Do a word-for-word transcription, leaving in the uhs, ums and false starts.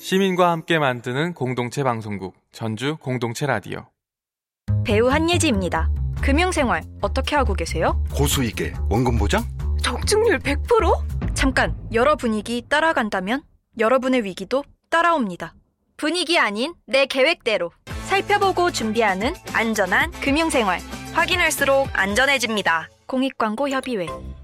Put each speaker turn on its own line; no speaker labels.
시민과 함께 만드는 공동체 방송국 전주 공동체 라디오.
배우 한예지입니다. 금융생활 어떻게 하고 계세요?
고수익에 원금 보장?
적중률 백 퍼센트? 잠깐, 여러 분위기 따라간다면 여러분의 위기도 따라옵니다. 분위기 아닌 내 계획대로 살펴보고 준비하는 안전한 금융생활. 확인할수록 안전해집니다. 공익광고협의회.